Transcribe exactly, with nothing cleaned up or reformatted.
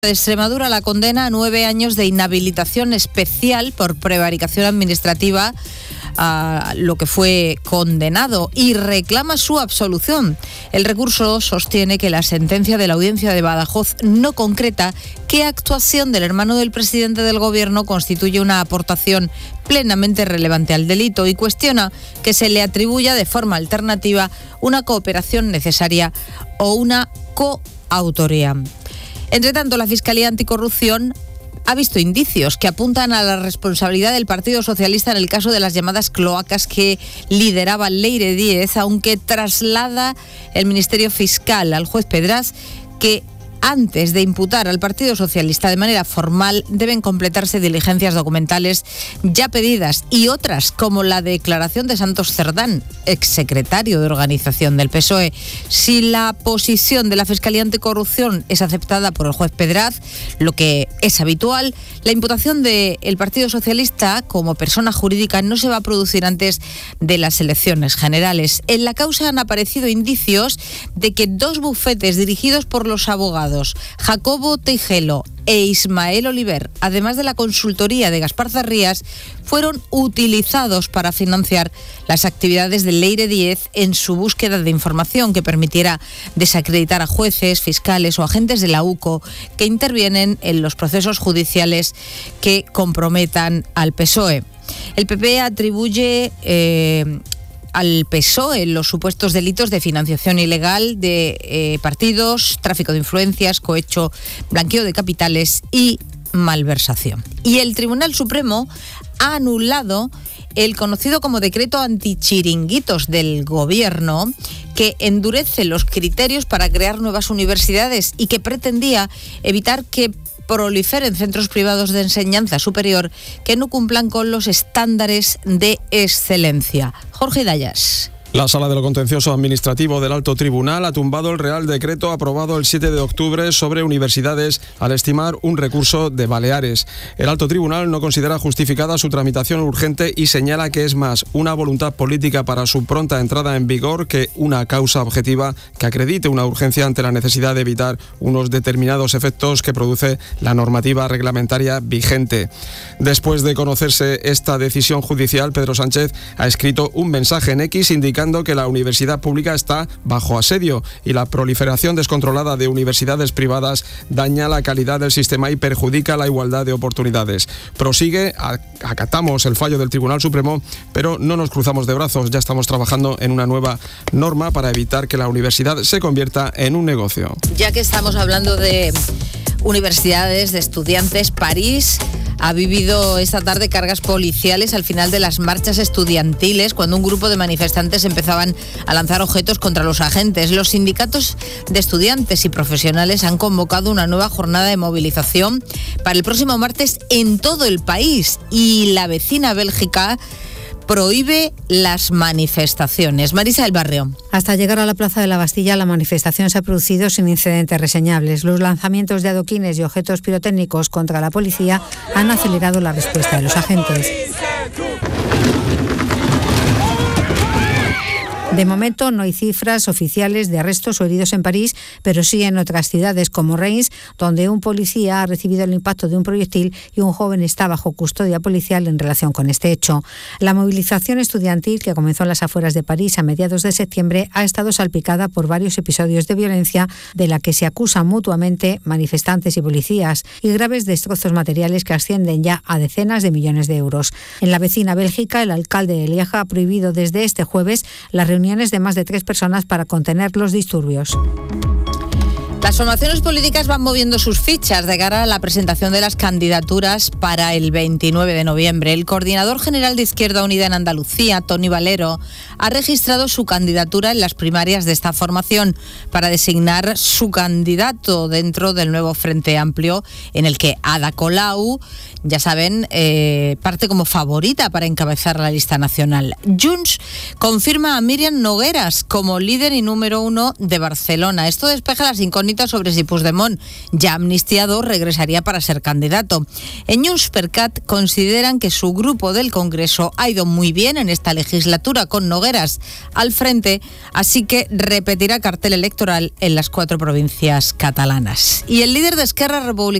de Extremadura la condena a nueve años de inhabilitación especial por prevaricación administrativa a lo que fue condenado y reclama su absolución. El recurso sostiene que la sentencia de la Audiencia de Badajoz no concreta qué actuación del hermano del presidente del gobierno constituye una aportación plenamente relevante al delito y cuestiona que se le atribuya de forma alternativa una cooperación necesaria o una coautoría. Entre tanto, la Fiscalía Anticorrupción ha visto indicios que apuntan a la responsabilidad del Partido Socialista en el caso de las llamadas cloacas que lideraba Leire Díez, aunque traslada el Ministerio Fiscal al juez Pedraz que antes de imputar al Partido Socialista de manera formal deben completarse diligencias documentales ya pedidas y otras como la declaración de Santos Cerdán, exsecretario de organización del P S O E. Si la posición de la Fiscalía Anticorrupción es aceptada por el juez Pedraz, lo que es habitual, la imputación del Partido Socialista como persona jurídica no se va a producir antes de las elecciones generales. En la causa han aparecido indicios de que dos bufetes dirigidos por los abogados Jacobo Teijelo e Ismael Oliver, además de la consultoría de Gaspar Zarrías, fueron utilizados para financiar las actividades de Leire Díez en su búsqueda de información que permitiera desacreditar a jueces, fiscales o agentes de la U C O que intervienen en los procesos judiciales que comprometan al P S O E. El P P atribuye Eh, al P S O E los supuestos delitos de financiación ilegal de eh, partidos, tráfico de influencias, cohecho, blanqueo de capitales y malversación. Y el Tribunal Supremo ha anulado el conocido como decreto antichiringuitos del Gobierno, que endurece los criterios para crear nuevas universidades y que pretendía evitar que proliferen centros privados de enseñanza superior que no cumplan con los estándares de excelencia. Jorge Dayas. La Sala de lo Contencioso Administrativo del Alto Tribunal ha tumbado el Real Decreto aprobado el siete de octubre sobre universidades al estimar un recurso de Baleares. El Alto Tribunal no considera justificada su tramitación urgente y señala que es más una voluntad política para su pronta entrada en vigor que una causa objetiva que acredite una urgencia ante la necesidad de evitar unos determinados efectos que produce la normativa reglamentaria vigente. Después de conocerse esta decisión judicial, Pedro Sánchez ha escrito un mensaje en X indicando que la universidad pública está bajo asedio y la proliferación descontrolada de universidades privadas daña la calidad del sistema y perjudica la igualdad de oportunidades. Prosigue, acatamos el fallo del Tribunal Supremo, pero no nos cruzamos de brazos. Ya estamos trabajando en una nueva norma para evitar que la universidad se convierta en un negocio. Ya que estamos hablando de universidades, de estudiantes, París ha vivido esta tarde cargas policiales al final de las marchas estudiantiles, cuando un grupo de manifestantes empezaban a lanzar objetos contra los agentes. Los sindicatos de estudiantes y profesionales han convocado una nueva jornada de movilización para el próximo martes en todo el país y la vecina Bélgica prohíbe las manifestaciones. Marisa del Barrio. Hasta llegar a la Plaza de la Bastilla, la manifestación se ha producido sin incidentes reseñables. Los lanzamientos de adoquines y objetos pirotécnicos contra la policía han acelerado la respuesta de los agentes. De momento no hay cifras oficiales de arrestos o heridos en París, pero sí en otras ciudades como Reims, donde un policía ha recibido el impacto de un proyectil y un joven está bajo custodia policial en relación con este hecho. La movilización estudiantil, que comenzó en las afueras de París a mediados de septiembre, ha estado salpicada por varios episodios de violencia de la que se acusan mutuamente manifestantes y policías y graves destrozos materiales que ascienden ya a decenas de millones de euros. En la vecina Bélgica, el alcalde de Lieja ha prohibido desde este jueves la reunión de más de tres personas para contener los disturbios. Las formaciones políticas van moviendo sus fichas de cara a la presentación de las candidaturas para el veintinueve de noviembre. El coordinador general de Izquierda Unida en Andalucía, Toni Valero, ha registrado su candidatura en las primarias de esta formación para designar su candidato dentro del nuevo Frente Amplio, en el que Ada Colau, ya saben, eh, parte como favorita para encabezar la lista nacional. Junts confirma a Míriam Nogueras como líder y número uno de Barcelona. Esto despeja las incógnitas incógnita sobre si Puigdemont, ya amnistiado, regresaría para ser candidato. En Junts per Cat consideran que su grupo del Congreso ha ido muy bien en esta legislatura con Nogueras al frente, así que repetirá cartel electoral en las cuatro provincias catalanas. Y el líder de Esquerra Republicana